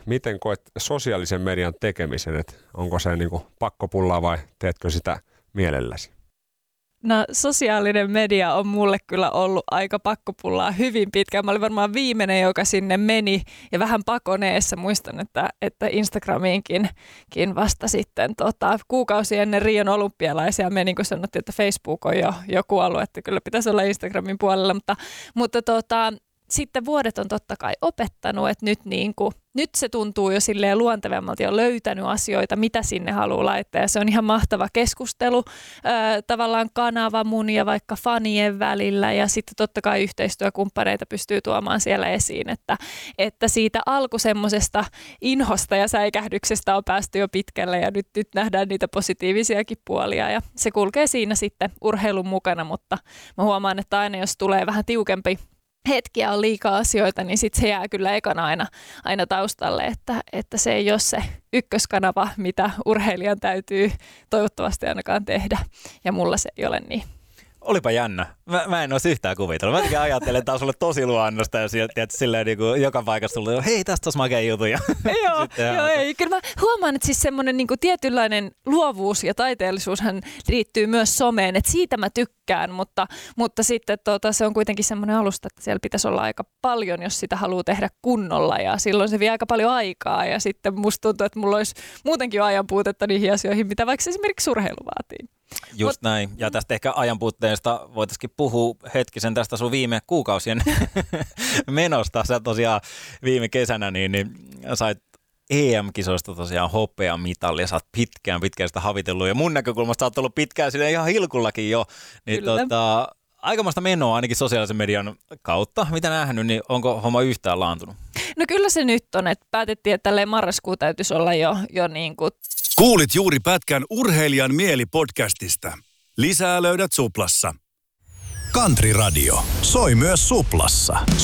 miten koet sosiaalisen median tekemisen? Et onko se niin kuin pakkopullaa vai teetkö sitä mielelläsi? No sosiaalinen media on mulle kyllä ollut aika pakkopullaa hyvin pitkään. Mä olin varmaan viimeinen, joka sinne meni ja vähän pakoneessa. Muistan, että Instagramiinkin vasta sitten kuukausi ennen Rion olympialaisia meni, kun sanottiin, että Facebook on jo kuollut, että kyllä pitäisi olla Instagramin puolella. Mutta sitten vuodet on totta kai opettanut, että nyt se tuntuu jo silleen luontevammalta ja on löytänyt asioita, mitä sinne haluaa laittaa. Ja se on ihan mahtava keskustelu, tavallaan kanava mun ja vaikka fanien välillä. Ja sitten totta kai yhteistyökumppaneita pystyy tuomaan siellä esiin, että siitä alku semmosesta inhosta ja säikähdyksestä on päästy jo pitkälle. Ja nyt nähdään niitä positiivisiakin puolia ja se kulkee siinä sitten urheilun mukana. Mutta mä huomaan, että aina jos tulee vähän tiukempi hetkiä on liikaa asioita, niin sitten se jää kyllä ekana aina taustalle, että se ei ole se ykköskanava, mitä urheilijan täytyy toivottavasti ainakaan tehdä. Ja mulla se ei ole niin. Olipa jännä. Mä en olisi yhtään kuvitellut. Mä ajattelen, että tämä on sulle tosi luonnosta ja silleen niin kuin joka paikassa sulle, hei, tästä olisi makea juttu. Joo, ei. Kyllä mä huomaan, että siis semmoinen niin kuin tietynlainen luovuus ja taiteellisuushan liittyy myös someen, että siitä mä tykkään, mutta sitten se on kuitenkin semmoinen alusta, että siellä pitäisi olla aika paljon, jos sitä haluaa tehdä kunnolla ja silloin se vie aika paljon aikaa ja sitten musta tuntuu, että mulla olisi muutenkin jo ajan puutetta niihin asioihin, mitä vaikka esimerkiksi urheilu vaatii. Just näin. Ja tästä ehkä ajanpuutteesta voitaisiin puhua hetkisen tästä sun viime kuukausien menosta. Sä tosiaan viime kesänä niin sait EM-kisoista tosiaan hopeamitalia. Sä oot pitkään sitä havitellut ja mun näkökulmasta sä oot ollut pitkään sinne ihan hilkullakin jo. Niin aikamoista menoa ainakin sosiaalisen median kautta. Mitä nähnyt, niin onko homma yhtään laantunut? No kyllä se nyt on, että päätettiin, että tälleen marraskuu täytyisi olla jo niin kuin. Kuulit juuri pätkän Urheilijan mieli-podcastista. Lisää löydät Suplassa. Country Radio soi myös Suplassa.